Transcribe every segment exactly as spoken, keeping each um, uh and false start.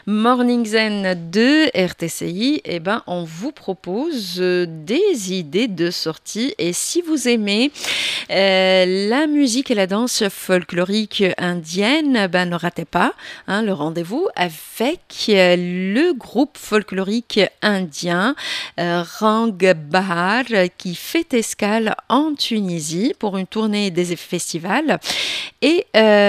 Morning Zen de R T C I, eh ben, on vous propose euh, des idées de sortie. Et si vous aimez euh, la musique et la danse folklorique indienne, ben, ne ratez pas hein, le rendez-vous avec euh, le groupe folklorique indien euh, Rang Bahar qui fait escale en Tunisie pour une tournée des festivals. Et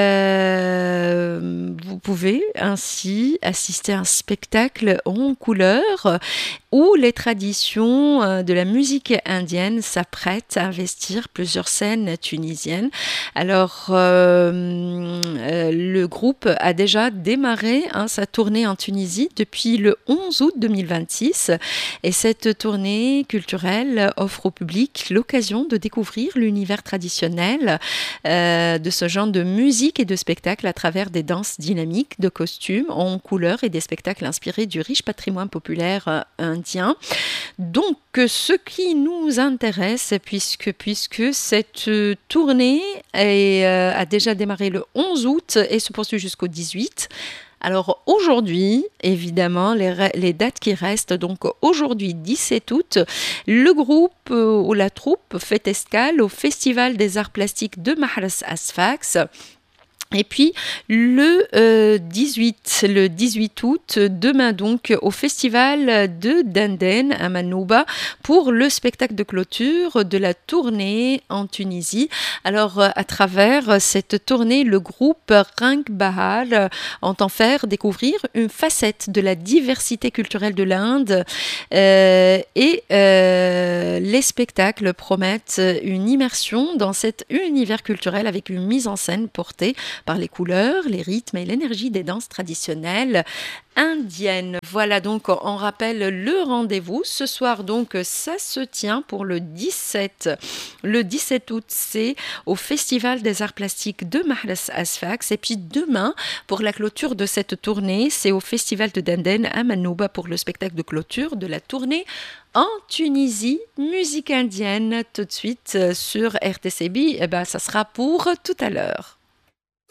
euh, vous pouvez ainsi assister à un spectacle en couleur où les traditions euh, de la musique indienne s'apprêtent à investir plusieurs scènes tunisiennes. Alors, euh, euh, le groupe a déjà démarré hein, sa tournée en Tunisie depuis le onze août deux mille vingt-six et cette tournée culturelle offre au public l'occasion de découvrir l'univers traditionnel euh, de ce genre de musique et de spectacle à travers des danses dynamiques, de costumes en couleur et des spectacles inspirés du riche patrimoine populaire euh, indien. Donc, ce qui nous intéresse, puisque, puisque cette euh, tournée est, euh, a déjà démarré le onze août et se poursuit jusqu'au dix-huit. Alors aujourd'hui, évidemment, les, les dates qui restent, donc aujourd'hui dix-sept août, le groupe euh, ou la troupe fait escale au Festival des Arts Plastiques de Mahras Asfax. Et puis le, euh, dix-huit, le dix-huit août, demain donc, au festival de Denden à Manouba pour le spectacle de clôture de la tournée en Tunisie. Alors à travers cette tournée, le groupe Rang Bahar entend faire découvrir une facette de la diversité culturelle de l'Inde euh, et euh, les spectacles promettent une immersion dans cet univers culturel avec une mise en scène portée par les couleurs, les rythmes et l'énergie des danses traditionnelles indiennes. Voilà donc, on rappelle le rendez-vous. Ce soir donc, ça se tient pour le dix-sept. Le dix-sept août, c'est au Festival des Arts Plastiques de Mahras Asfax. Et puis demain, pour la clôture de cette tournée, c'est au Festival de Denden à Manouba pour le spectacle de clôture de la tournée en Tunisie, musique indienne. Tout de suite sur R T C B, eh ben, ça sera pour tout à l'heure.